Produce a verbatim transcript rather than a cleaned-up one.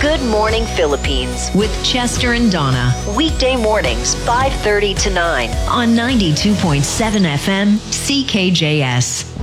Good Morning Philippines with Chester and Donna. Weekday mornings, five thirty to nine on ninety-two point seven F M C K J S.